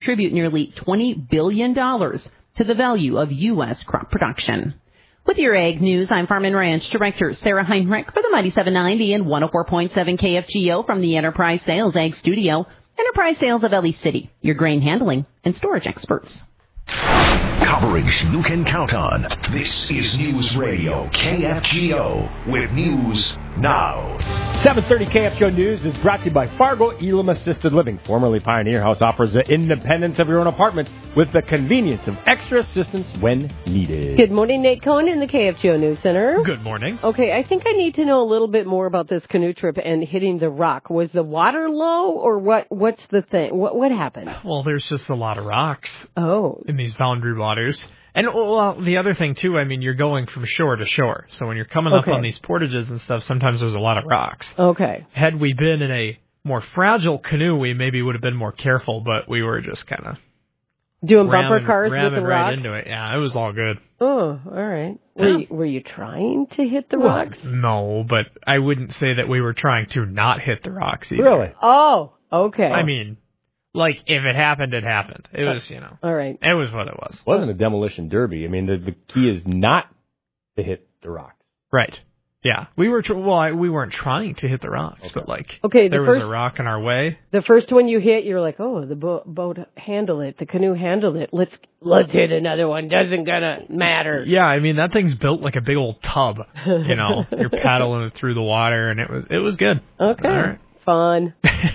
contribute nearly $20 billion to the value of U.S. crop production. With your Ag News, I'm Farm and Ranch Director Sarah Heinrich for the Mighty 790 and 104.7 KFGO from the Enterprise Sales Ag Studio. Enterprise Sales of Ellie City, your grain handling and storage experts. Coverage you can count on. This is News Radio KFGO with News Now. 730 KFGO News is brought to you by Fargo Elam Assisted Living. Formerly Pioneer House offers the independence of your own apartment with the convenience of extra assistance when needed. Good morning, Nate Cohn in the KFGO News Center. Good morning. Okay, I think I need to know a little bit more about this canoe trip and hitting the rock. Was the water low, or what's the thing? What happened? Well, there's just a lot of rocks in these boundary waters. And, well, the other thing, too, I mean, you're going from shore to shore. So when you're coming up on these portages and stuff, sometimes there's a lot of rocks. Okay. Had we been in a more fragile canoe, we maybe would have been more careful, but we were just kind of doing bumper cars with the right rocks? into it. Yeah, it was all good. Oh, all right. Were you trying to hit the rocks? No, but I wouldn't say that we were trying to not hit the rocks either. Really? Oh, okay. I mean, like, if it happened, it happened. It was, all right. It was what it was. It wasn't a demolition derby. I mean, the key is not to hit the rocks. Right. Yeah. We weren't trying to hit the rocks, but there was a rock in our way. The first one you hit, you're like, oh, the boat handled it. The canoe handled it. Let's hit another one. Doesn't gonna matter. Yeah, I mean, that thing's built like a big old tub. You know, you're paddling it through the water, and it was good. Okay. All right. Fun.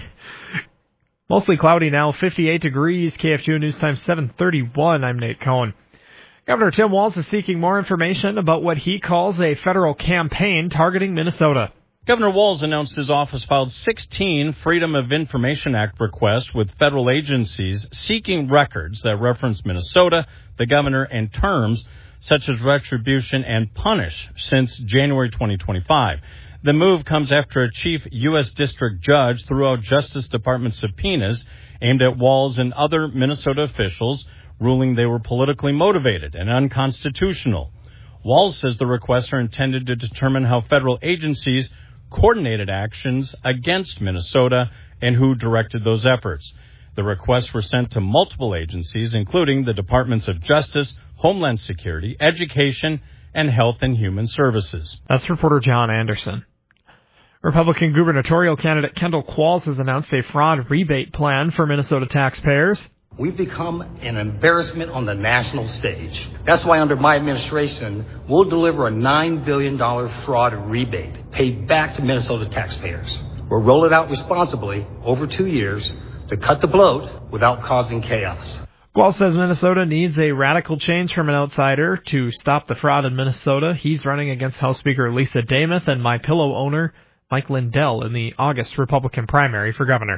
Mostly cloudy now, 58 degrees. KFGO News Time 7:31. I'm Nate Cohn. Governor Tim Walz is seeking more information about what he calls a federal campaign targeting Minnesota. Governor Walz announced his office filed 16 Freedom of Information Act requests with federal agencies seeking records that reference Minnesota, the governor, and terms such as retribution and punish since January 2025. The move comes after a chief U.S. district judge threw out Justice Department subpoenas aimed at Walz and other Minnesota officials, ruling they were politically motivated and unconstitutional. Walz says the requests are intended to determine how federal agencies coordinated actions against Minnesota and who directed those efforts. The requests were sent to multiple agencies, including the Departments of Justice, Homeland Security, Education, and Health and Human Services. That's reporter John Anderson. Republican gubernatorial candidate Kendall Qualls has announced a fraud rebate plan for Minnesota taxpayers. We've become an embarrassment on the national stage. That's why under my administration, we'll deliver a $9 billion fraud rebate paid back to Minnesota taxpayers. We'll roll it out responsibly over 2 years to cut the bloat without causing chaos. Qualls says Minnesota needs a radical change from an outsider to stop the fraud in Minnesota. He's running against House Speaker Lisa Damoth and MyPillow owner Mike Lindell in the August Republican primary for governor.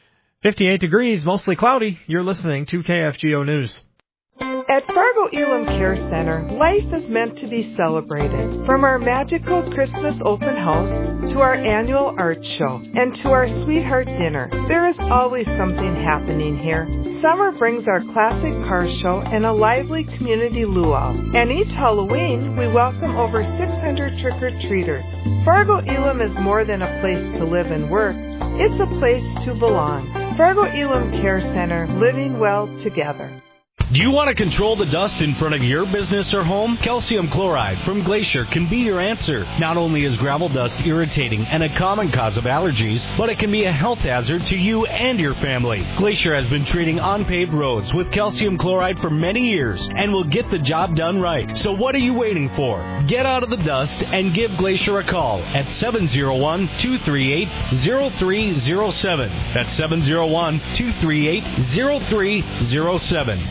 58 degrees, mostly cloudy. You're listening to KFGO News. At Fargo Elam Care Center, life is meant to be celebrated. From our magical Christmas open house to our annual art show and to our sweetheart dinner, there is always something happening here. Summer brings our classic car show and a lively community luau. And each Halloween, we welcome over 600 trick-or-treaters. Fargo Elam is more than a place to live and work. It's a place to belong. Fargo Elam Care Center, living well together. Do you want to control the dust in front of your business or home? Calcium chloride from Glacier can be your answer. Not only is gravel dust irritating and a common cause of allergies, but it can be a health hazard to you and your family. Glacier has been treating unpaved roads with calcium chloride for many years and will get the job done right. So what are you waiting for? Get out of the dust and give Glacier a call at 701-238-0307. That's 701-238-0307.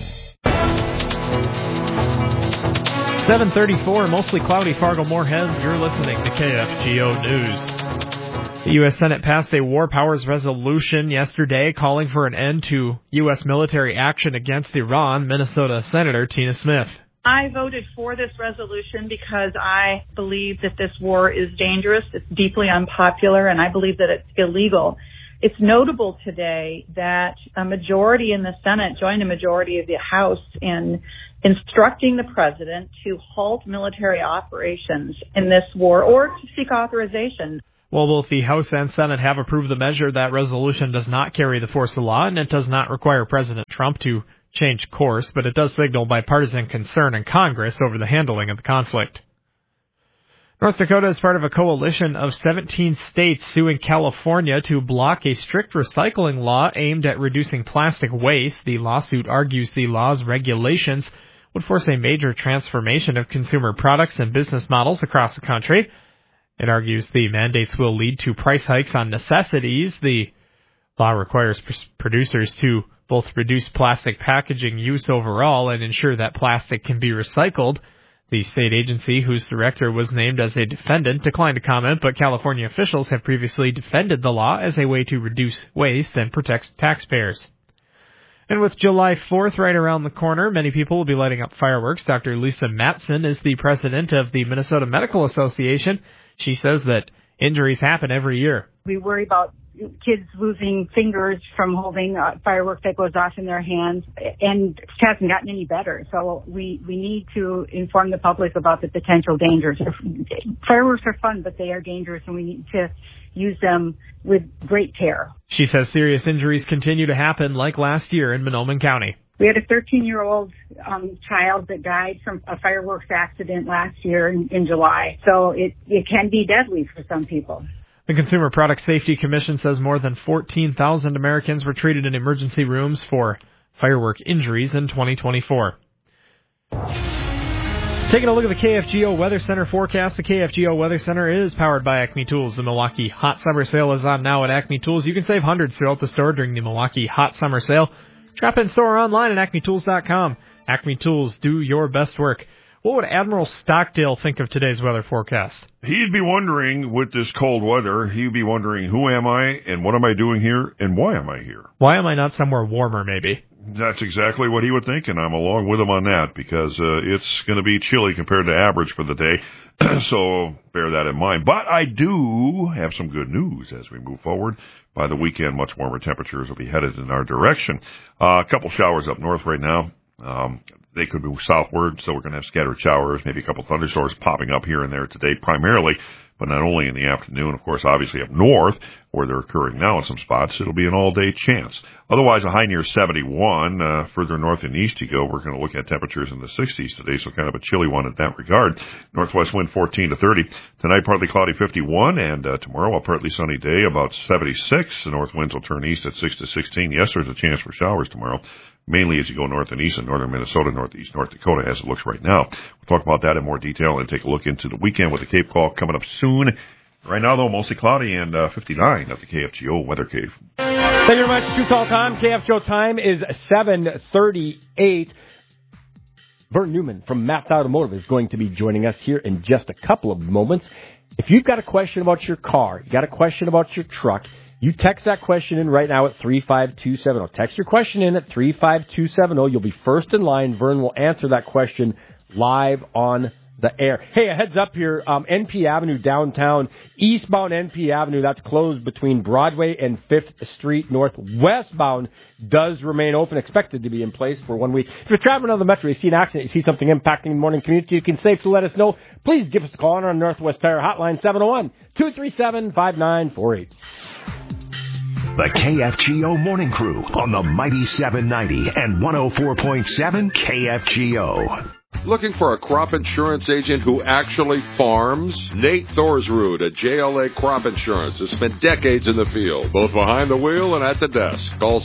7:34, mostly cloudy, Fargo-Moorhead. You're listening to KFGO News. The U.S. Senate passed a War Powers resolution yesterday calling for an end to U.S. military action against Iran. Minnesota Senator Tina Smith. I voted for this resolution because I believe that this war is dangerous, it's deeply unpopular, and I believe that it's illegal. It's notable today that a majority in the Senate joined a majority of the House in instructing the president to halt military operations in this war or to seek authorization. While both the House and Senate have approved the measure, that resolution does not carry the force of law, and it does not require President Trump to change course, but it does signal bipartisan concern in Congress over the handling of the conflict. North Dakota is part of a coalition of 17 states suing California to block a strict recycling law aimed at reducing plastic waste. The lawsuit argues the law's regulations would force a major transformation of consumer products and business models across the country. It argues the mandates will lead to price hikes on necessities. The law requires producers to both reduce plastic packaging use overall and ensure that plastic can be recycled. The state agency, whose director was named as a defendant, declined to comment, but California officials have previously defended the law as a way to reduce waste and protect taxpayers. And with July 4th right around the corner, many people will be lighting up fireworks. Dr. Lisa Matson is the president of the Minnesota Medical Association. She says that injuries happen every year. We worry about kids losing fingers from holding fireworks that goes off in their hands, and it hasn't gotten any better. So we need to inform the public about the potential dangers. Fireworks are fun, but they are dangerous, and we need to use them with great care. She says serious injuries continue to happen like last year in Mahnomen County. We had a 13-year-old child that died from a fireworks accident last year in July. So it can be deadly for some people. The Consumer Product Safety Commission says more than 14,000 Americans were treated in emergency rooms for firework injuries in 2024. Taking a look at the KFGO Weather Center forecast. The KFGO Weather Center is powered by Acme Tools. The Milwaukee Hot Summer Sale is on now at Acme Tools. You can save hundreds throughout the store during the Milwaukee Hot Summer Sale. Shop in store or online at acmetools.com. Acme Tools, do your best work. What would Admiral Stockdale think of today's weather forecast? He'd be wondering, with this cold weather, he'd be wondering, who am I, and what am I doing here, and why am I here? Why am I not somewhere warmer, maybe? That's exactly what he would think, and I'm along with him on that, because it's going to be chilly compared to average for the day, so bear that in mind. But I do have some good news as we move forward. By the weekend, much warmer temperatures will be headed in our direction. A couple showers up north right now. They could move southward, so we're going to have scattered showers, maybe a couple thunderstorms popping up here and there today primarily, but not only in the afternoon. Of course, obviously up north, where they're occurring now in some spots, it'll be an all-day chance. Otherwise, a high near 71. Further north and east you go, we're going to look at temperatures in the 60s today, so kind of a chilly one in that regard. Northwest wind 14 to 30. Tonight, partly cloudy 51, and tomorrow, a partly sunny day, about 76. The north winds will turn east at 6 to 16. Yes, there's a chance for showers tomorrow, mainly as you go north and east in northern Minnesota, northeast North Dakota, as it looks right now. We'll talk about that in more detail and take a look into the weekend with the Cape Call coming up soon. Right now, though, mostly cloudy and 59 at the KFGO Weather Cave. Thank you very much. True Call time. KFGO time is 7:38. Vern Newman from Maps Automotive is going to be joining us here in just a couple of moments. If you've got a question about your car, you got a question about your truck, you text that question in right now at 35270. Text your question in at 35270. You'll be first in line. Vern will answer that question live on the air. Hey, a heads up here, NP Avenue downtown, eastbound NP Avenue, that's closed between Broadway and 5th Street North. Westbound does remain open, expected to be in place for 1 week. If you're traveling on the metro, you see an accident, you see something impacting the morning commute, you can safely let us know. Please give us a call on our Northwest Tire hotline, 701-237-5948. The KFGO Morning Crew on the Mighty 790 and 104.7 KFGO. Looking for a crop insurance agent who actually farms? Nate Thorsrud at JLA Crop Insurance has spent decades in the field, both behind the wheel and at the desk. Call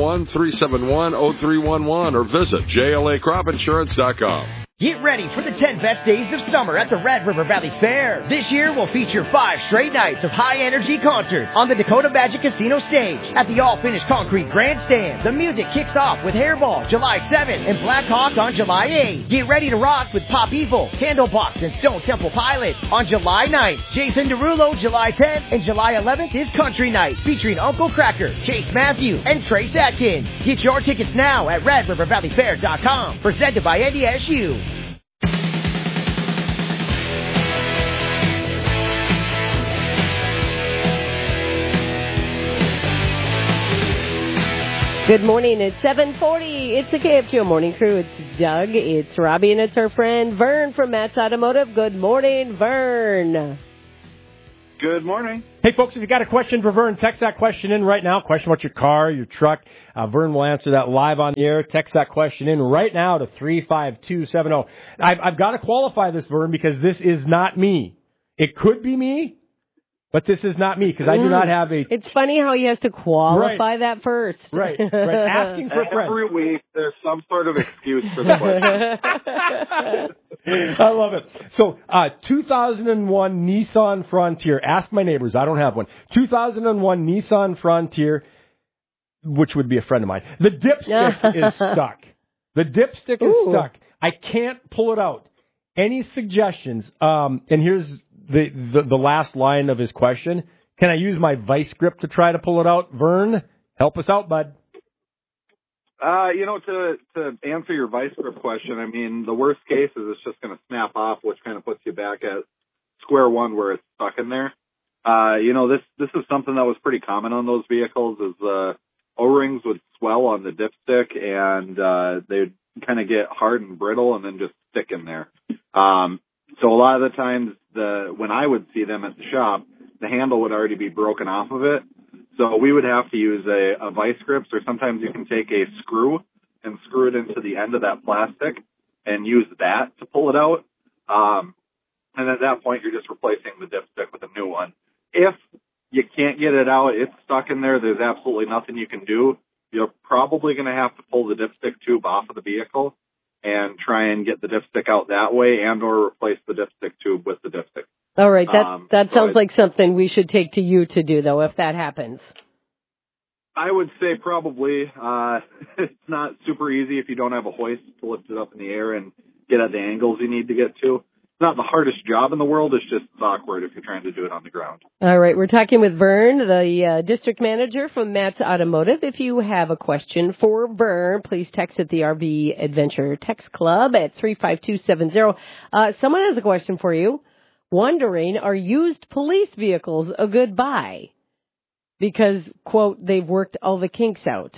701-371-0311 or visit JLACropInsurance.com. Get ready for the 10 best days of summer at the Red River Valley Fair. This year will feature 5 straight nights of high-energy concerts on the Dakota Magic Casino stage at the all-finished concrete grandstand. The music kicks off with Hairball July 7th and Black Hawk on July 8th. Get ready to rock with Pop Evil, Candlebox, and Stone Temple Pilots on July 9th. Jason Derulo July 10th, and July 11th is Country Night featuring Uncle Cracker, Chase Matthew, and Trace Atkins. Get your tickets now at RedRiverValleyFair.com. Presented by NDSU. Good morning. It's 7:40. It's the KFGO Morning Crew. It's Doug. It's Robbie, and it's our friend Vern from Matt's Automotive. Good morning, Vern. Good morning. Hey, folks, if you got a question for Vern, text that question in right now. Question about your car, your truck. Vern will answer that live on the air. Text that question in right now to 35270. I've got to qualify this, Vern, because this is not me. It could be me, but this is not me because I do not have a... It's funny how he has to qualify that first. Right. Asking for a friend. Every week there's some sort of excuse for the question. I love it. So, 2001 Nissan Frontier. Ask my neighbors. I don't have one. 2001 Nissan Frontier, which would be a friend of mine. The dipstick is stuck. The dipstick is stuck. I can't pull it out. Any suggestions? And here's the last line of his question. Can I use my vice grip to try to pull it out? Vern, help us out, bud. To answer your vice grip question, I mean, the worst case is it's just going to snap off, which kind of puts you back at square one where it's stuck in there. This is something that was pretty common on those vehicles is the O-rings would swell on the dipstick and they'd kind of get hard and brittle and then just stick in there. So a lot of the times when I would see them at the shop, the handle would already be broken off of it. So we would have to use a vice grip, or sometimes you can take a screw and screw it into the end of that plastic and use that to pull it out. And at that point, you're just replacing the dipstick with a new one. If you can't get it out, it's stuck in there, there's absolutely nothing you can do. You're probably going to have to pull the dipstick tube off of the vehicle and try and get the dipstick out that way and or replace the dipstick tube with the dipstick. All right, that sounds like something we should take to you to do, though, if that happens. I would say probably. It's not super easy if you don't have a hoist to lift it up in the air and get at the angles you need to get to. It's not the hardest job in the world. It's just awkward if you're trying to do it on the ground. All right, we're talking with Vern, the district manager from Matt's Automotive. If you have a question for Vern, please text at the RV Adventure Text Club at 35270. Someone has a question for you. Wondering, are used police vehicles a good buy? Because, quote, they've worked all the kinks out.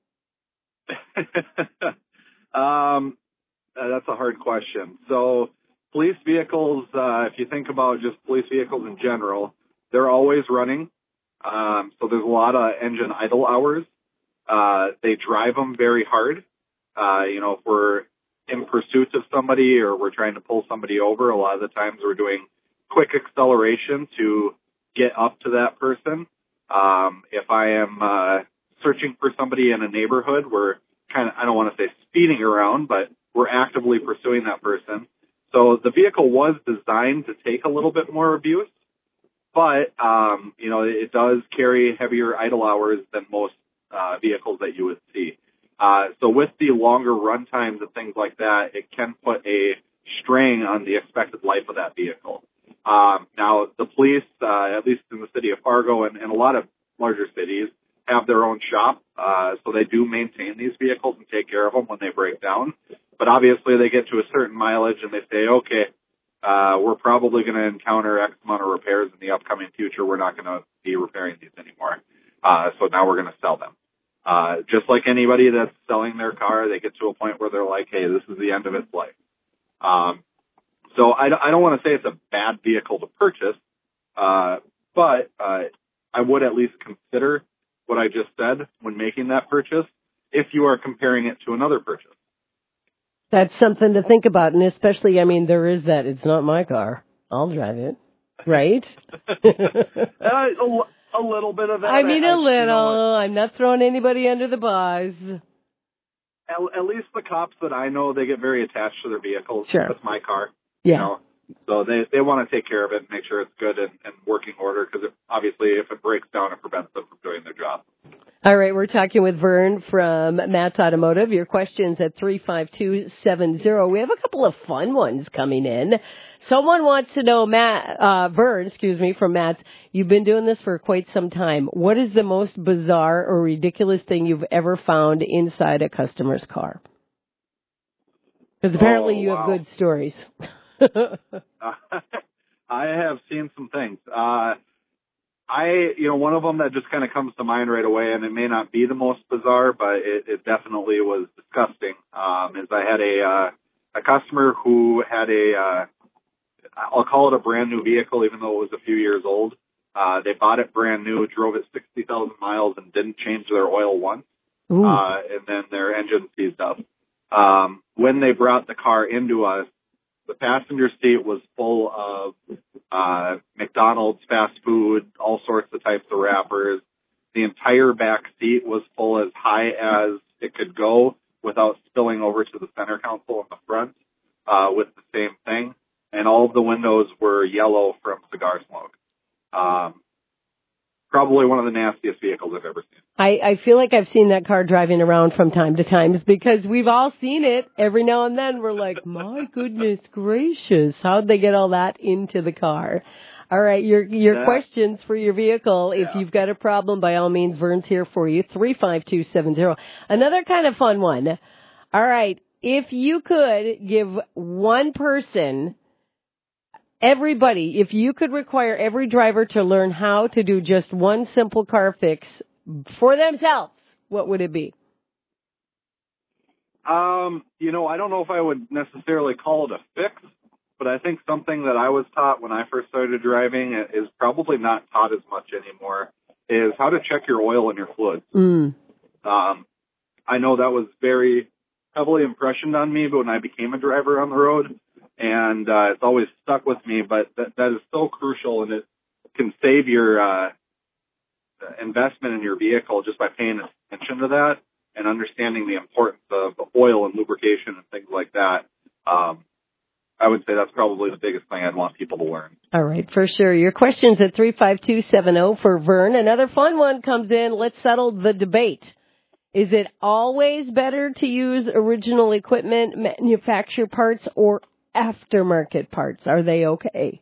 That's a hard question. So police vehicles, if you think about just police vehicles in general, they're always running. So there's a lot of engine idle hours. They drive them very hard. If we're in pursuit of somebody or we're trying to pull somebody over, a lot of the times we're doing quick acceleration to get up to that person. If I am searching for somebody in a neighborhood, we're I don't want to say speeding around, but we're actively pursuing that person. So the vehicle was designed to take a little bit more abuse, but, it does carry heavier idle hours than most vehicles that you would see. So with the longer run times and things like that, it can put a strain on the expected life of that vehicle. Now, the police, at least in the city of Fargo and a lot of larger cities, have their own shop, so they do maintain these vehicles and take care of them when they break down. But obviously, they get to a certain mileage and they say, okay, we're probably going to encounter X amount of repairs in the upcoming future. We're not going to be repairing these anymore. So now we're going to sell them. Just like anybody that's selling their car, they get to a point where they're like, hey, this is the end of its life. So I don't want to say it's a bad vehicle to purchase, but I would at least consider what I just said when making that purchase if you are comparing it to another purchase. That's something to think about, and especially, there is that, it's not my car, I'll drive it, right? A little bit of that. a little. I'm not throwing anybody under the bus. At least the cops that I know, they get very attached to their vehicles. Sure. That's my car. Yeah. So they want to take care of it and make sure it's good and working order because obviously if it breaks down, it prevents them from doing their job. All right, we're talking with Vern from Matt's Automotive. Your questions at 35270. We have a couple of fun ones coming in. Someone wants to know, Vern, from Matt's, you've been doing this for quite some time. What is the most bizarre or ridiculous thing you've ever found inside a customer's car? Because apparently you have good stories. I have seen some things. One of them that just kind of comes to mind right away, and it may not be the most bizarre, but it definitely was disgusting, is I had a customer who had I'll call it a brand new vehicle, even though it was a few years old. They bought it brand new, drove it 60,000 miles, and didn't change their oil once. And then their engine seized up. When they brought the car into us, the passenger seat was full of McDonald's, fast food, all sorts of types of wrappers. The entire back seat was full as high as it could go without spilling over to the center console in the front with the same thing. And all of the windows were yellow from cigar smoke. Probably one of the nastiest vehicles I've ever seen. I feel like I've seen that car driving around from time to time because we've all seen it. Every now and then we're like, my goodness gracious, how'd they get all that into the car? All right, your questions for your vehicle. If you've got a problem, by all means, Vern's here for you. 35270. Another kind of fun one. All right, if you could give one person, everybody, if you could require every driver to learn how to do just one simple car fix for themselves, what would it be? I don't know if I would necessarily call it a fix, but I think something that I was taught when I first started driving is probably not taught as much anymore is how to check your oil and your fluids. I know that was very heavily impressioned on me when I became a driver on the road. And it's always stuck with me, but that is so crucial, and it can save your investment in your vehicle just by paying attention to that and understanding the importance of oil and lubrication and things like that. I would say that's probably the biggest thing I'd want people to learn. All right, for sure. Your questions at 35270 for Vern. Another fun one comes in. Let's settle the debate. Is it always better to use original equipment, manufacturer parts, or aftermarket parts? Are they okay?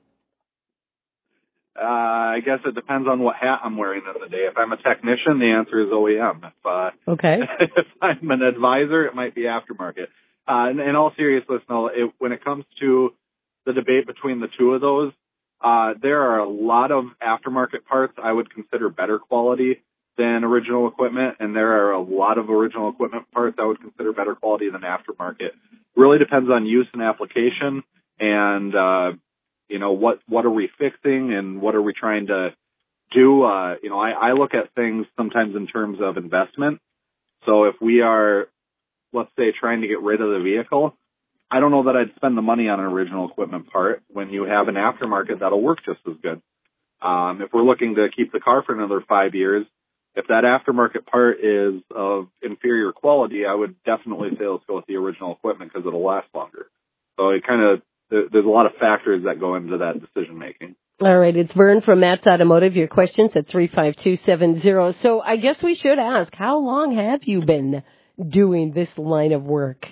I guess it depends on what hat I'm wearing in the day. If I'm a technician, the answer is OEM. If I'm an advisor, it might be aftermarket. In all seriousness, no, when it comes to the debate between the two of those, there are a lot of aftermarket parts I would consider better quality than original equipment, and there are a lot of original equipment parts I would consider better quality than aftermarket. Really depends on use and application, and what are we fixing and what are we trying to do. I look at things sometimes in terms of investment. So if we are, let's say, trying to get rid of the vehicle, I don't know that I'd spend the money on an original equipment part when you have an aftermarket that'll work just as good. If we're looking to keep the car for another 5 years, if that aftermarket part is of inferior quality, I would definitely say let's go with the original equipment because it'll last longer. So there's a lot of factors that go into that decision making. All right, it's Vern from Matt's Automotive. Your questions at 35270. So I guess we should ask, how long have you been doing this line of work?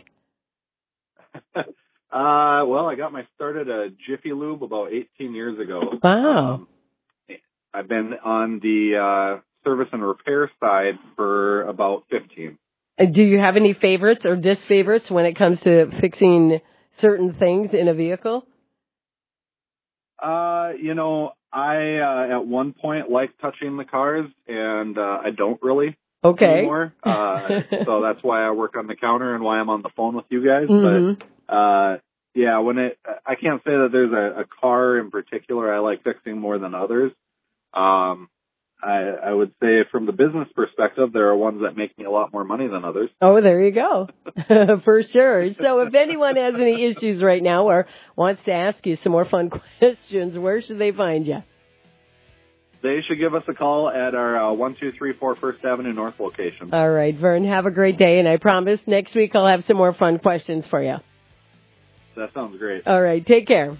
Well, I got my start at a Jiffy Lube about 18 years ago. Wow. I've been on the service and repair side for about 15. Do you have any favorites or disfavorites when it comes to fixing certain things in a vehicle? I at one point liked touching the cars, and I don't really anymore. So that's why I work on the counter and why I'm on the phone with you guys. Mm-hmm. But I can't say that there's a car in particular I like fixing more than others. I would say from the business perspective, there are ones that make me a lot more money than others. Oh, there you go. For sure. So if anyone has any issues right now or wants to ask you some more fun questions, where should they find you? They should give us a call at our 1234 First Avenue North location. All right, Vern, have a great day. And I promise next week I'll have some more fun questions for you. That sounds great. All right, take care.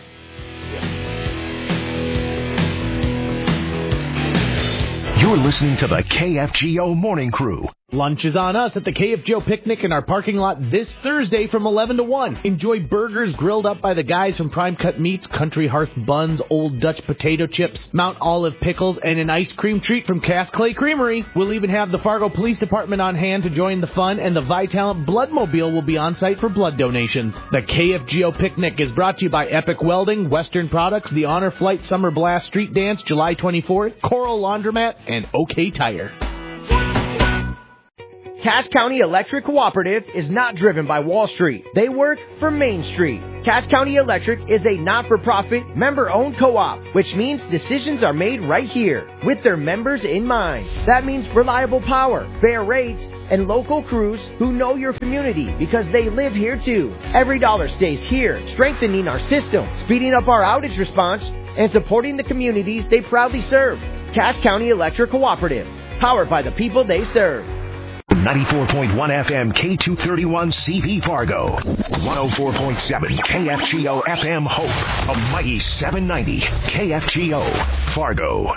You're listening to the KFGO Morning Crew. Lunch is on us at the KFGO Picnic in our parking lot this Thursday from 11 to 1. Enjoy burgers grilled up by the guys from Prime Cut Meats, Country Hearth Buns, Old Dutch Potato Chips, Mount Olive Pickles, and an ice cream treat from Cass Clay Creamery. We'll even have the Fargo Police Department on hand to join the fun, and the Vitalent Bloodmobile will be on site for blood donations. The KFGO Picnic is brought to you by Epic Welding, Western Products, the Honor Flight Summer Blast Street Dance, July 24th, Coral Laundromat, and OK Tire. Cass County Electric Cooperative is not driven by Wall Street. They work for Main Street. Cass County Electric is a not-for-profit, member-owned co-op, which means decisions are made right here, with their members in mind. That means reliable power, fair rates, and local crews who know your community because they live here too. Every dollar stays here, strengthening our system, speeding up our outage response, and supporting the communities they proudly serve. Cass County Electric Cooperative, powered by the people they serve. 94.1 FM K231 CV Fargo. 104.7 KFGO FM Hope. A mighty 790 KFGO Fargo.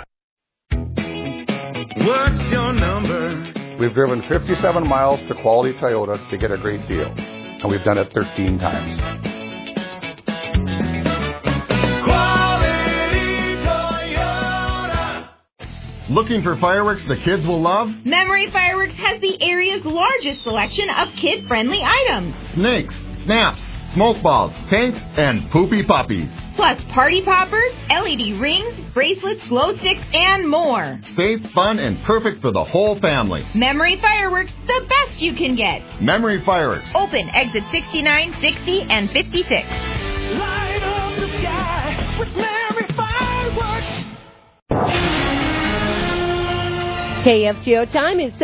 What's your number? We've driven 57 miles to Quality Toyota to get a great deal. And we've done it 13 times. Looking for fireworks the kids will love? Memory Fireworks has the area's largest selection of kid-friendly items. Snakes, snaps, smoke balls, tanks, and poopy puppies. Plus party poppers, LED rings, bracelets, glow sticks, and more. Safe, fun, and perfect for the whole family. Memory Fireworks, the best you can get. Memory Fireworks. Open exit 69, 60, and 56. Light up the sky with Memory Fireworks. KFGO time is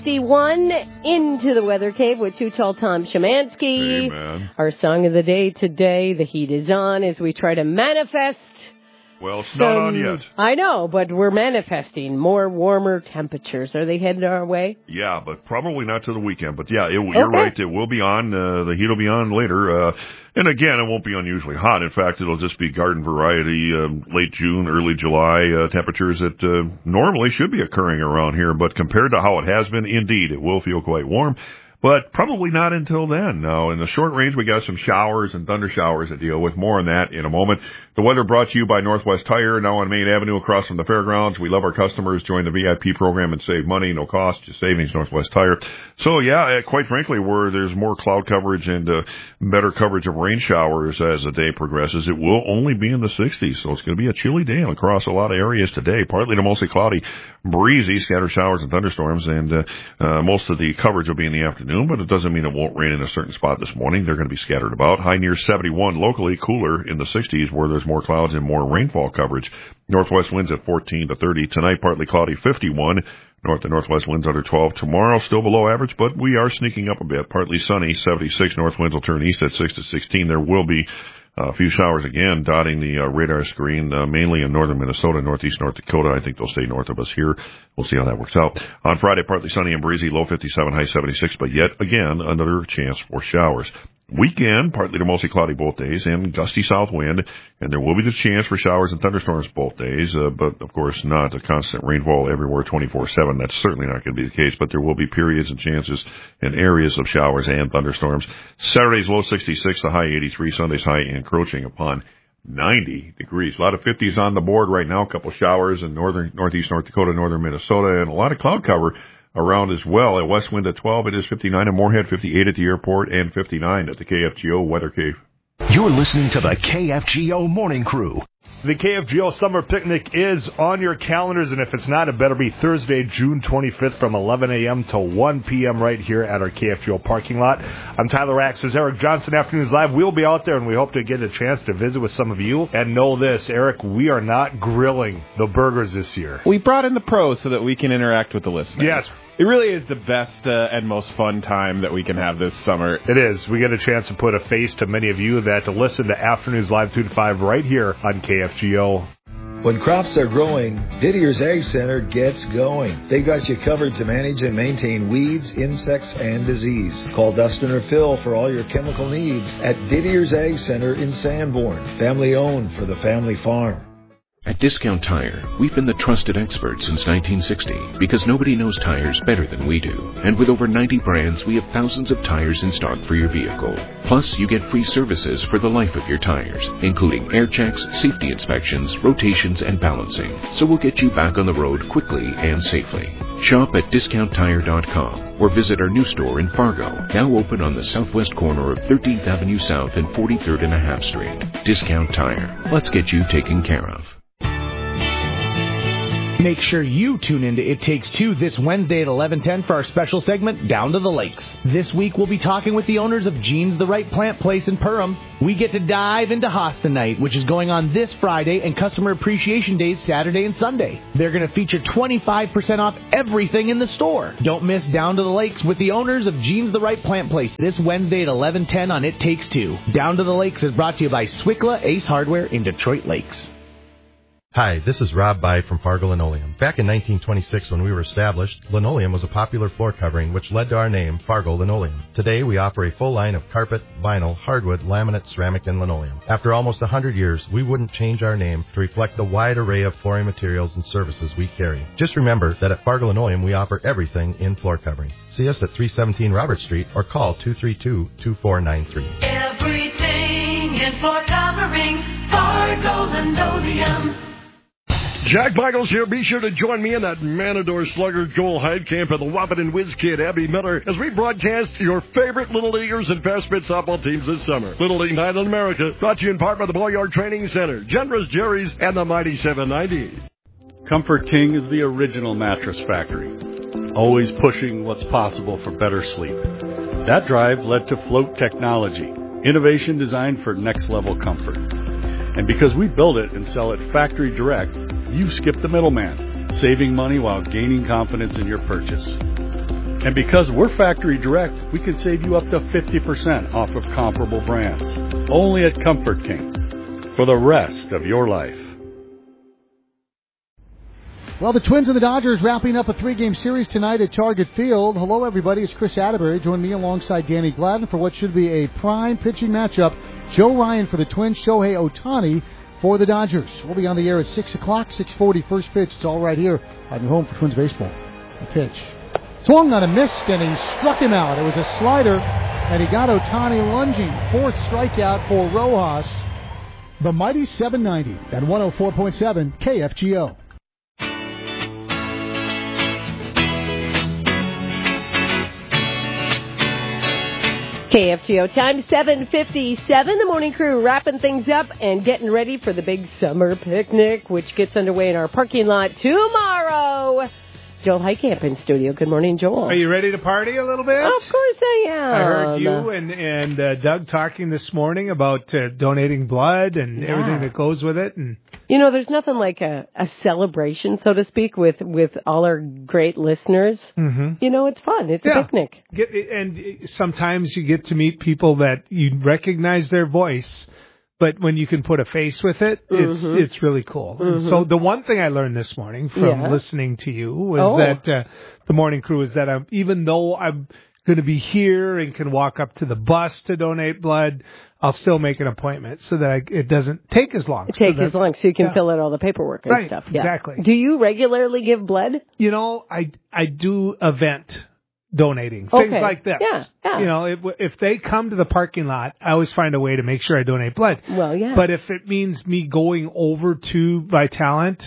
7:51. Into the Weather Cave with Too Tall Tom Szymanski. Amen. Our song of the day today, The Heat is On, as we try to manifest. Well, it's not on yet. I know, but we're manifesting more warmer temperatures. Are they headed our way? Yeah, but probably not to the weekend. But yeah, you're right. It will be on. The heat will be on later. And again, it won't be unusually hot. In fact, it'll just be garden variety, late June, early July temperatures that normally should be occurring around here. But compared to how it has been, indeed, it will feel quite warm. But probably not until then. Now, in the short range, we got some showers and thunder showers to deal with. More on that in a moment. The weather brought to you by Northwest Tire, now on Main Avenue across from the fairgrounds. We love our customers. Join the VIP program and save money. No cost, just savings, Northwest Tire. So, yeah, quite frankly, where there's more cloud coverage and better coverage of rain showers as the day progresses, it will only be in the 60s. So it's going to be a chilly day across a lot of areas today. Partly to mostly cloudy, breezy, scattered showers and thunderstorms, and most of the coverage will be in the afternoon, but it doesn't mean it won't rain in a certain spot this morning. They're going to be scattered about. High near 71 locally, cooler in the 60s where there's more clouds and more rainfall coverage. Northwest winds at 14 to 30. Tonight, partly cloudy, 51. North to northwest winds under 12. Tomorrow, still below average, but we are sneaking up a bit. Partly sunny, 76. North winds will turn east at 6 to 16. There will be a few showers again dotting the radar screen, mainly in northern Minnesota, northeast North Dakota. I think they'll stay north of us here. We'll see how that works out. On Friday, partly sunny and breezy, low 57, high 76, but yet again, another chance for showers. Weekend, partly to mostly cloudy both days, and gusty south wind, and there will be the chance for showers and thunderstorms both days, but of course not a constant rainfall everywhere 24/7. That's certainly not going to be the case, but there will be periods and chances in areas of showers and thunderstorms. Saturday's low 66, the high 83, Sunday's high encroaching upon 90 degrees. A lot of 50s on the board right now, a couple showers in northeast North Dakota, northern Minnesota, and a lot of cloud cover around as well. At West Wind at 12, it is 59 at Moorhead, 58 at the airport, and 59 at the KFGO Weather Cave. You're listening to the KFGO Morning Crew. The KFGO Summer Picnic is on your calendars, and if it's not, it better be Thursday, June 25th from 11 a.m. to 1 p.m. right here at our KFGO parking lot. I'm Tyler Axes, Eric Johnson, Afternoons Live. We'll be out there, and we hope to get a chance to visit with some of you. And know this, Eric, we are not grilling the burgers this year. We brought in the pros so that we can interact with the listeners. Yes. It really is the best and most fun time that we can have this summer. It is. We get a chance to put a face to many of you that listen to Afternoons Live 2 to 5 right here on KFGO. When crops are growing, Didier's Ag Center gets going. They got you covered to manage and maintain weeds, insects, and disease. Call Dustin or Phil for all your chemical needs at Didier's Ag Center in Sanborn. Family owned for the family farm. At Discount Tire, we've been the trusted experts since 1960 because nobody knows tires better than we do. And with over 90 brands, we have thousands of tires in stock for your vehicle. Plus, you get free services for the life of your tires, including air checks, safety inspections, rotations, and balancing. So we'll get you back on the road quickly and safely. Shop at DiscountTire.com or visit our new store in Fargo, now open on the southwest corner of 13th Avenue South and 43rd and a half Street. Discount Tire. Let's get you taken care of. Make sure you tune into It Takes Two this Wednesday at 11:10 for our special segment, Down to the Lakes. This week, we'll be talking with the owners of Jean's The Right Plant Place in Perham. We get to dive into Hosta Night, which is going on this Friday, and Customer Appreciation Days Saturday and Sunday. They're going to feature 25% off everything in the store. Don't miss Down to the Lakes with the owners of Jean's The Right Plant Place this Wednesday at 11:10 on It Takes Two. Down to the Lakes is brought to you by Swickla Ace Hardware in Detroit Lakes. Hi, this is Rob By from Fargo Linoleum. Back in 1926, when we were established, linoleum was a popular floor covering, which led to our name, Fargo Linoleum. Today, we offer a full line of carpet, vinyl, hardwood, laminate, ceramic, and linoleum. After almost 100 years, we wouldn't change our name to reflect the wide array of flooring materials and services we carry. Just remember that at Fargo Linoleum, we offer everything in floor covering. See us at 317 Robert Street or call 232-2493. Everything in floor covering, Fargo Linoleum. Jack Michaels here. Be sure to join me and that Matador slugger Joel Heidkamp and the Wahpeton Whiz Kid Abby Miller as we broadcast your favorite Little Leaguers and Fast Spit softball teams this summer. Little League Night in America, brought to you in part by the Boyard Training Center, Generous Jerry's, and the Mighty 790. Comfort King is the original mattress factory, always pushing what's possible for better sleep. That drive led to Float Technology, innovation designed for next-level comfort. And because we build it and sell it factory direct, you skip the middleman, saving money while gaining confidence in your purchase. And because we're factory direct, we can save you up to 50% off of comparable brands. Only at Comfort King. For the rest of your life. Well, the Twins and the Dodgers wrapping up a 3-game series tonight at Target Field. Hello, everybody. It's Chris Atterbury. Join me alongside Danny Gladden for what should be a prime pitching matchup. Joe Ryan for the Twins, Shohei Ohtani for the Dodgers. We'll be on the air at 6 o'clock, 6:40 first pitch. It's all right here on your home for Twins baseball. The pitch. Swung on a miss, and he struck him out. It was a slider, and he got Ohtani lunging. Fourth strikeout for Rojas. The mighty 790 at 104.7 KFGO. KFGO time, 7:57. The morning crew wrapping things up and getting ready for the big summer picnic, which gets underway in our parking lot tomorrow. Joel Heidkamp in studio. Good morning, Joel. Are you ready to party a little bit? Of course I am. I heard you and Doug talking this morning about donating blood and everything that goes with it. And you know, there's nothing like a celebration, so to speak, with all our great listeners. Mm-hmm. You know, it's fun. It's a picnic. And sometimes you get to meet people that you recognize their voice, but when you can put a face with it, it's really cool. Mm-hmm. So the one thing I learned this morning from listening to you was that the morning crew is that even though I'm going to be here and can walk up to the bus to donate blood, I'll still make an appointment so that it doesn't take as long. So you can fill out all the paperwork and stuff. Yeah. Exactly. Do you regularly give blood? You know, I do event donating, things like this. Yeah. You know, if they come to the parking lot, I always find a way to make sure I donate blood. Well, yeah. But if it means me going over to Vitalant,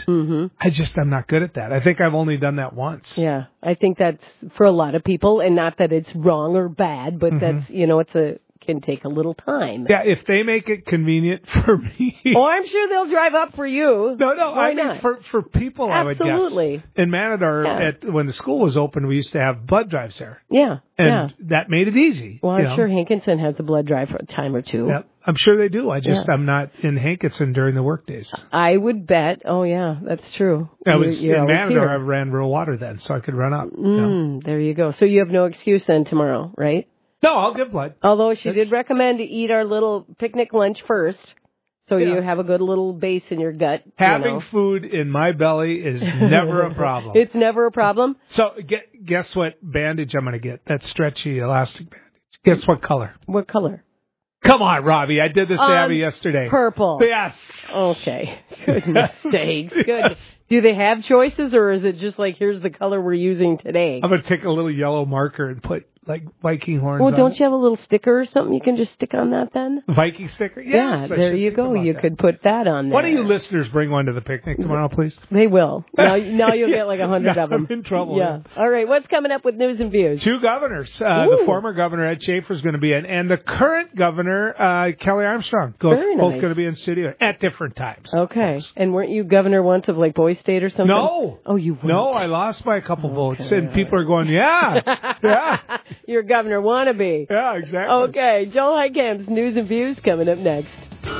I'm not good at that. I think I've only done that once. Yeah, I think that's for a lot of people, and not that it's wrong or bad, but that's, you know, can take a little time. Yeah, if they make it convenient for me. Oh, I'm sure they'll drive up for you. No, Why I mean, not? for people, Absolutely. I would guess. In Matador, when the school was open, we used to have blood drives there. Yeah. And that made it easy. Well, I'm sure Hankinson has a blood drive for a time or two. Yeah, I'm sure they do. I'm not in Hankinson during the work days. I would bet. Oh, yeah, that's true. I was in Matador. I ran rural water then, so I could run up. There you go. So you have no excuse then tomorrow, right? No, I'll give blood. Although she did recommend to eat our little picnic lunch first, so you have a good little base in your gut. Having food in my belly is never a problem. It's never a problem? So guess what bandage I'm going to get? That stretchy elastic bandage. Guess what color? What color? Come on, Robbie. I did this to Abby yesterday. Purple. Yes. Okay. Goodness sakes. Good. Do they have choices, or is it just like, here's the color we're using today? I'm going to take a little yellow marker and put like Viking horns. Well, don't you have a little sticker or something you can just stick on that then? Viking sticker? Yeah, there you go. You could put that on there. Why don't you listeners bring one to the picnic tomorrow, please? They will. Now you'll get like 100 of them. I'm in trouble. Yeah. All right, what's coming up with news and views? 2 governors. The former governor, Ed Schaefer, is going to be in, and the current governor, Kelly Armstrong, both going to be in studio at different times. Okay. And weren't you governor once of like Boy State or something? No. Oh, you weren't? No, I lost by a couple votes, and people are going, yeah. You're governor wannabe. Yeah, exactly. Okay, Joel Heitkamp's news and views coming up next.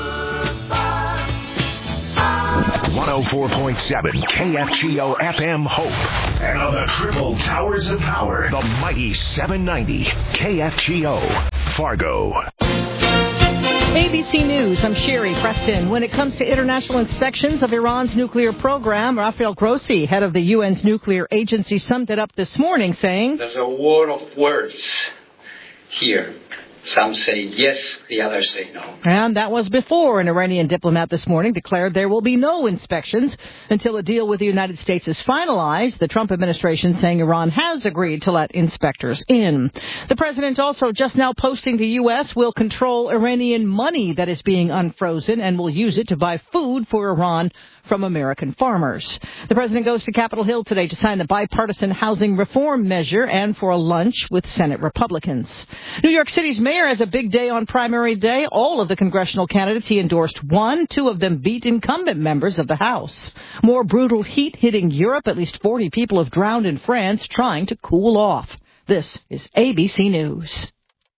104.7 KFGO FM Hope. And on the triple towers of power, the mighty 790 KFGO Fargo. ABC News, I'm Sherry Preston. When it comes to international inspections of Iran's nuclear program, Rafael Grossi, head of the UN's nuclear agency, summed it up this morning, saying, "There's a war of words here. Some say yes, the others say no." And that was before an Iranian diplomat this morning declared there will be no inspections until a deal with the United States is finalized. The Trump administration saying Iran has agreed to let inspectors in. The president also just now posting the U.S. will control Iranian money that is being unfrozen and will use it to buy food for Iran from American farmers. The president goes to Capitol Hill today to sign the bipartisan housing reform measure and for a lunch with Senate Republicans. New York City's mayor has a big day on primary day. All of the congressional candidates he endorsed won. 2 of them beat incumbent members of the House. More brutal heat hitting Europe. At least 40 people have drowned in France trying to cool off. This is ABC News.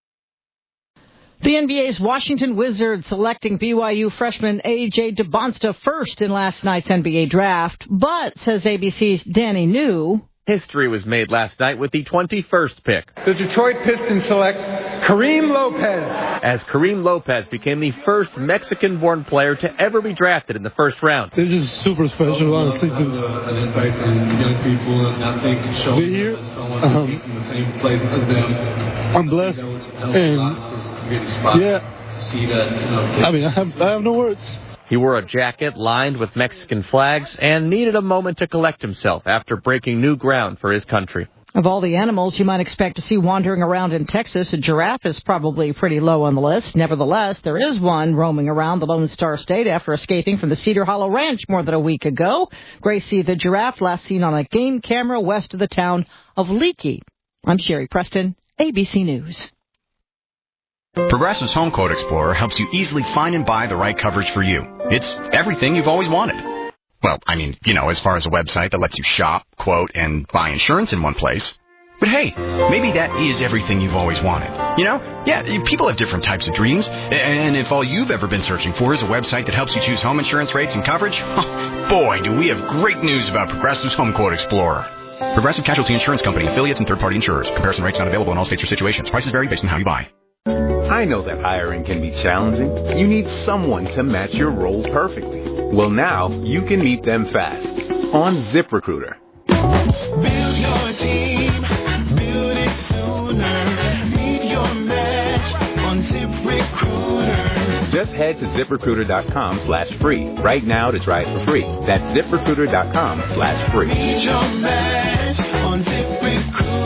The NBA's Washington Wizards selecting BYU freshman A.J. DeBonsta first in last night's NBA draft. But, says ABC's Danny New, history was made last night with the 21st pick. The Detroit Pistons select Kareem Lopez. As Kareem Lopez became the first Mexican-born player to ever be drafted in the first round. This is super special, honestly. An invite from young people, and I think showing be here in the same place as them. I'm blessed, and yeah, see that. I mean, I have no words. He wore a jacket lined with Mexican flags and needed a moment to collect himself after breaking new ground for his country. Of all the animals you might expect to see wandering around in Texas, a giraffe is probably pretty low on the list. Nevertheless, there is one roaming around the Lone Star State after escaping from the Cedar Hollow Ranch more than a week ago. Gracie the giraffe last seen on a game camera west of the town of Leakey. I'm Sherry Preston, ABC News. Progressive's Home Quote Explorer helps you easily find and buy the right coverage for you. It's everything you've always wanted. Well, I mean, as far as a website that lets you shop, quote, and buy insurance in one place. But hey, maybe that is everything you've always wanted. Yeah, people have different types of dreams. And if all you've ever been searching for is a website that helps you choose home insurance rates and coverage, boy, do we have great news about Progressive's Home Quote Explorer. Progressive Casualty Insurance Company, affiliates, and third-party insurers. Comparison rates not available in all states or situations. Prices vary based on how you buy. I know that hiring can be challenging. You need someone to match your role perfectly. Well, now you can meet them fast on ZipRecruiter. Build your team, build it sooner. Meet your match on ZipRecruiter. Just head to ZipRecruiter.com/free right now to try it for free. That's ZipRecruiter.com/free. Meet your match on ZipRecruiter.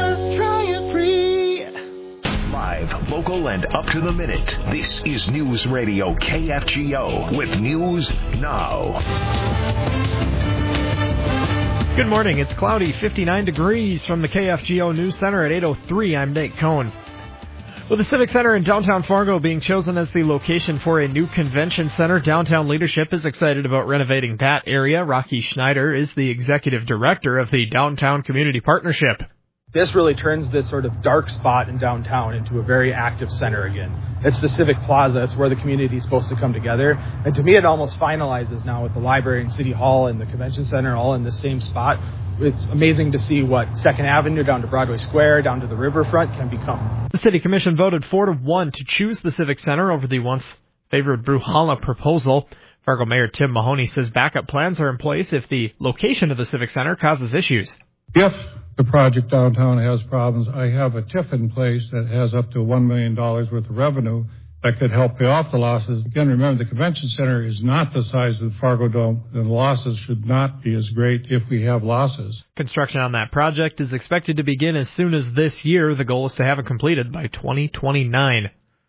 Live, local, and up to the minute. This is News Radio KFGO with News Now. Good morning. It's cloudy, 59 degrees from the KFGO News Center at 8:03. I'm Nate Cohn. With the Civic Center in downtown Fargo being chosen as the location for a new convention center, downtown leadership is excited about renovating that area. Rocky Schneider is the executive director of the Downtown Community Partnership. This really turns this sort of dark spot in downtown into a very active center again. It's the Civic Plaza. It's where the community is supposed to come together. And to me, it almost finalizes now with the library and City Hall and the convention center all in the same spot. It's amazing to see what 2nd Avenue down to Broadway Square, down to the riverfront can become. The City Commission voted 4-1 to choose the Civic Center over the once favored Bruhala proposal. Fargo Mayor Tim Mahoney says backup plans are in place if the location of the Civic Center causes issues. If the project downtown has problems, I have a TIF in place that has up to $1 million worth of revenue that could help pay off the losses. Again, remember, the convention center is not the size of the Fargo Dome, and the losses should not be as great if we have losses. Construction on that project is expected to begin as soon as this year. The goal is to have it completed by 2029.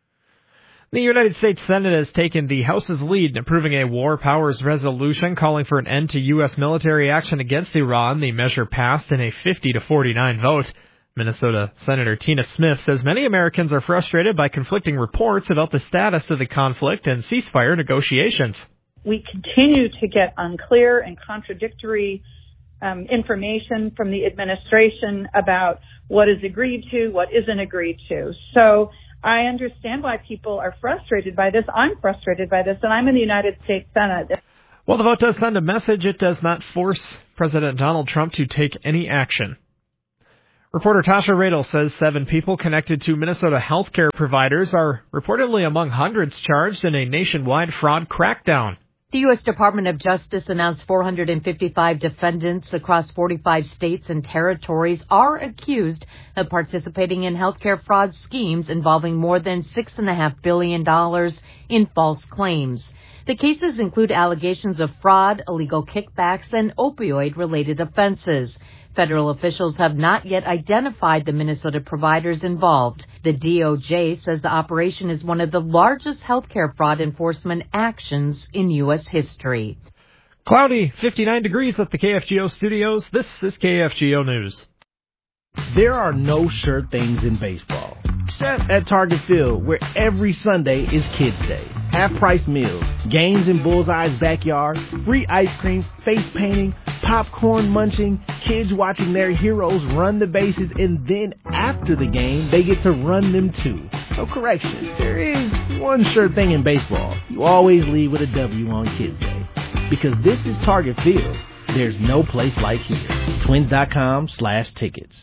The United States Senate has taken the House's lead in approving a war powers resolution calling for an end to U.S. military action against Iran. The measure passed in a 50-49 vote. Minnesota Senator Tina Smith says many Americans are frustrated by conflicting reports about the status of the conflict and ceasefire negotiations. We continue to get unclear and contradictory information from the administration about what is agreed to, what isn't agreed to. So I understand why people are frustrated by this. I'm frustrated by this, and I'm in the United States Senate. While the vote does send a message, it does not force President Donald Trump to take any action. Reporter Tasha Radel says 7 people connected to Minnesota healthcare providers are reportedly among hundreds charged in a nationwide fraud crackdown. The U.S. Department of Justice announced 455 defendants across 45 states and territories are accused of participating in healthcare fraud schemes involving more than $6.5 billion in false claims. The cases include allegations of fraud, illegal kickbacks, and opioid-related offenses. Federal officials have not yet identified the Minnesota providers involved. The DOJ says the operation is one of the largest healthcare fraud enforcement actions in U.S. history. Cloudy, 59 degrees at the KFGO studios. This is KFGO News. There are no sure things in baseball, except at Target Field, where every Sunday is Kids Day. Half-price meals, games in Bullseye's backyard, free ice cream, face painting, popcorn munching, kids watching their heroes run the bases, and then after the game, they get to run them too. So correction, there is one sure thing in baseball. You always leave with a W on Kids Day. Because this is Target Field, there's no place like here. Twins.com/tickets.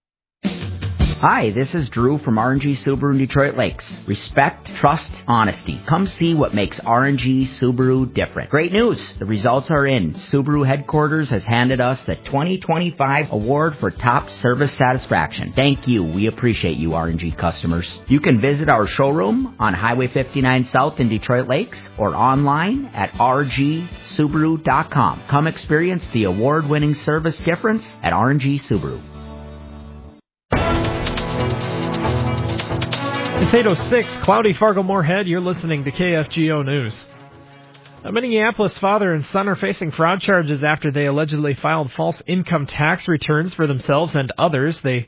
Hi, this is Drew from R&G Subaru in Detroit Lakes. Respect, trust, honesty. Come see what makes R&G Subaru different. Great news! The results are in. Subaru headquarters has handed us the 2025 award for top service satisfaction. Thank you. We appreciate you, R&G customers. You can visit our showroom on Highway 59 South in Detroit Lakes or online at rgsubaru.com. Come experience the award-winning service difference at R&G Subaru. It's 8:06, cloudy Fargo-Moorhead. You're listening to KFGO News. A Minneapolis father and son are facing fraud charges after they allegedly filed false income tax returns for themselves and others. They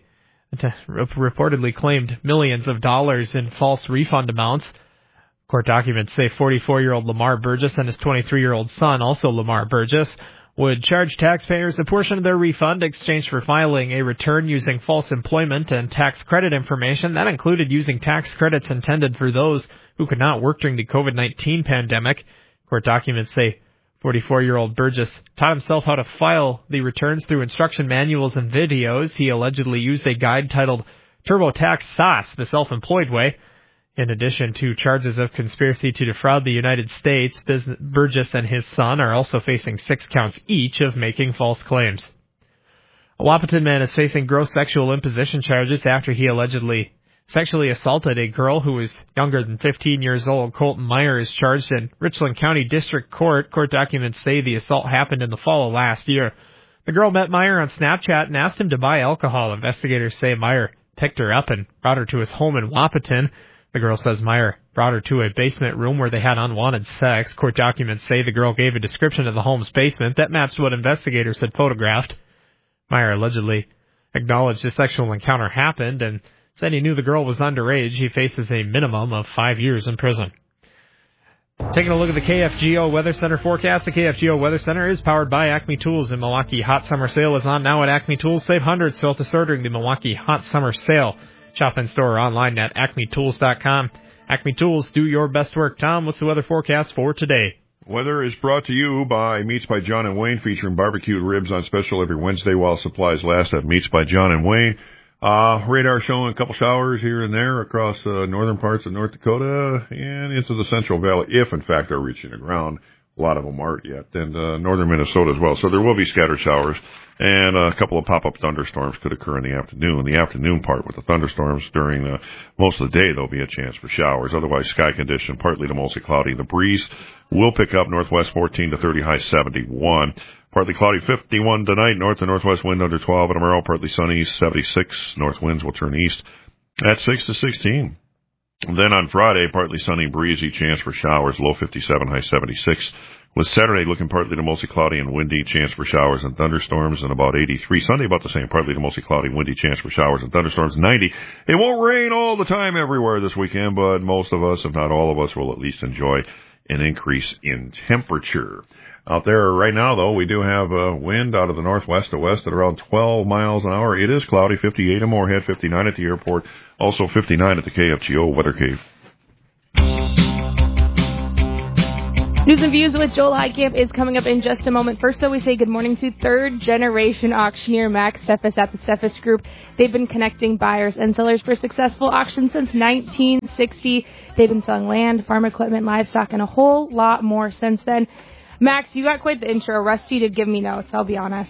reportedly claimed millions of dollars in false refund amounts. Court documents say 44-year-old Lamar Burgess and his 23-year-old son, also Lamar Burgess, would charge taxpayers a portion of their refund in exchange for filing a return using false employment and tax credit information. That included using tax credits intended for those who could not work during the COVID-19 pandemic. Court documents say 44-year-old Burgess taught himself how to file the returns through instruction manuals and videos. He allegedly used a guide titled TurboTax SaaS, the self-employed way. In addition to charges of conspiracy to defraud the United States, Burgess and his son are also facing 6 counts each of making false claims. A Wahpeton man is facing gross sexual imposition charges after he allegedly sexually assaulted a girl who was younger than 15 years old. Colton Meyer is charged in Richland County District Court. Court documents say the assault happened in the fall of last year. The girl met Meyer on Snapchat and asked him to buy alcohol. Investigators say Meyer picked her up and brought her to his home in Wahpeton. The girl says Meyer brought her to a basement room where they had unwanted sex. Court documents say the girl gave a description of the home's basement that matched what investigators had photographed. Meyer allegedly acknowledged the sexual encounter happened and said he knew the girl was underage. He faces a minimum of 5 years in prison. Taking a look at the KFGO Weather Center forecast. The KFGO Weather Center is powered by Acme Tools. The Milwaukee Hot Summer Sale is on now at Acme Tools. Save hundreds throughout the store during the Milwaukee Hot Summer Sale. Shop in store or online at acmetools.com. Acme Tools, do your best work. Tom, what's the weather forecast for today? Weather is brought to you by Meats by John and Wayne, featuring barbecued ribs on special every Wednesday while supplies last at Meats by John and Wayne. Radar showing a couple showers here and there across northern parts of North Dakota and into the Central Valley, if in fact they're reaching the ground. A lot of them aren't yet, and northern Minnesota as well. So there will be scattered showers, and a couple of pop-up thunderstorms could occur in the afternoon. The afternoon part with the thunderstorms during most of the day, there'll be a chance for showers. Otherwise, sky condition, partly to mostly cloudy. The breeze will pick up northwest 14 to 30, high 71. Partly cloudy 51 tonight, north to northwest wind under 12. And tomorrow, partly sunny 76. North winds will turn east at 6 to 16. And then on Friday, partly sunny, breezy, chance for showers, low 57, high 76. With Saturday looking partly to mostly cloudy and windy, chance for showers and thunderstorms, and about 83. Sunday about the same, partly to mostly cloudy, windy, chance for showers and thunderstorms, 90. It won't rain all the time everywhere this weekend, but most of us, if not all of us, will at least enjoy an increase in temperature. Out there right now, though, we do have wind out of the northwest to west at around 12 miles an hour. It is cloudy, 58 in Moorhead, 59 at the airport, also 59 at the KFGO Weather Cave. News and Views with Joel Heitkamp is coming up in just a moment. First, though, we say good morning to third-generation auctioneer Max Steffes at the Steffes Group. They've been connecting buyers and sellers for successful auctions since 1960. They've been selling land, farm equipment, livestock, and a whole lot more since then. Max, you got quite the intro. Rusty did give me notes, I'll be honest.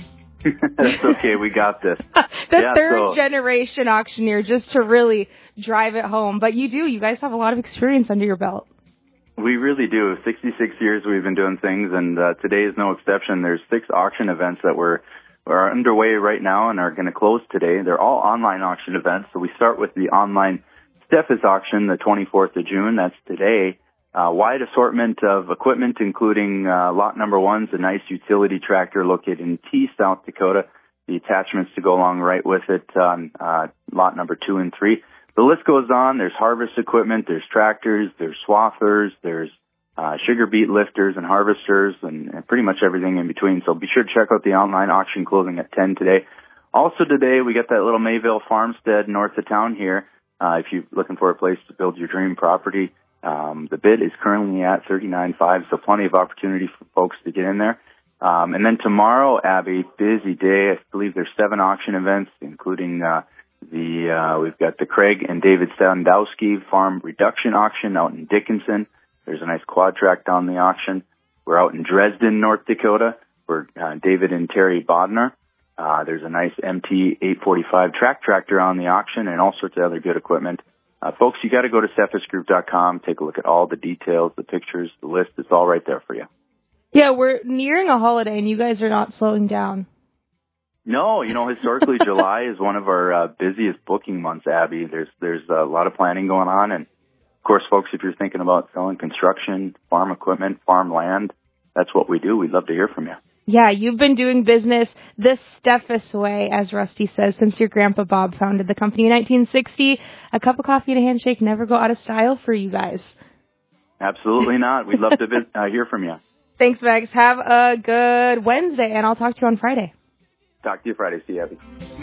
That's okay, we got this. Third-generation auctioneer, just to really drive it home. But you guys have a lot of experience under your belt. We really do. 66 years we've been doing things, and today is no exception. There's 6 auction events that are underway right now and are going to close today. They're all online auction events. So we start with the online Steffes auction, the 24th of June. That's today. Wide assortment of equipment, including lot number 1's a nice utility tractor located in T, South Dakota. The attachments to go along right with it on lot number 2 and 3. The list goes on. There's harvest equipment, there's tractors, there's swathers, there's sugar beet lifters and harvesters, and pretty much everything in between. So be sure to check out the online auction closing at 10 today. Also today, we got that little Mayville farmstead north of town here. If you're looking for a place to build your dream property, the bid is currently at $39,500, so plenty of opportunity for folks to get in there. And then tomorrow, Abby, busy day. I believe there's 7 auction events, including we've got the Craig and David Sandowski Farm Reduction Auction out in Dickinson. There's a nice quad tract on the auction. We're out in Dresden, North Dakota, for David and Terry Bodner. There's a nice MT 845 track tractor on the auction and all sorts of other good equipment. Folks, you got to go to steffesgroup.com, take a look at all the details, the pictures, the list. It's all right there for you. Yeah, we're nearing a holiday, and you guys are not slowing down. No, historically, July is one of our busiest booking months, Abby. There's a lot of planning going on. And, of course, folks, if you're thinking about selling construction, farm equipment, farm land, that's what we do. We'd love to hear from you. Yeah, you've been doing business the Steffes way, as Rusty says, since your grandpa Bob founded the company in 1960. A cup of coffee and a handshake never go out of style for you guys. Absolutely not. We'd love to hear from you. Thanks, Max. Have a good Wednesday, and I'll talk to you on Friday. Talk to you Friday. See you, Abby.